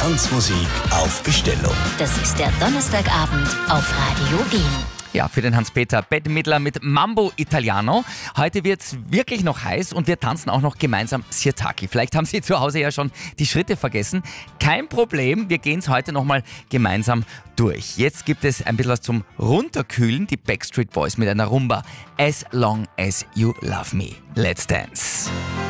Tanzmusik auf Bestellung. Das ist der Donnerstagabend auf Radio Wien. Ja, für den Hans-Peter Bette Midler mit Mambo Italiano. Heute wird's wirklich noch heiß und wir tanzen auch noch gemeinsam Sirtaki. Vielleicht haben Sie zu Hause ja schon die Schritte vergessen. Kein Problem, wir gehen's heute nochmal gemeinsam durch. Jetzt gibt es ein bisschen was zum Runterkühlen. Die Backstreet Boys mit einer Rumba. As long as you love me. Let's dance.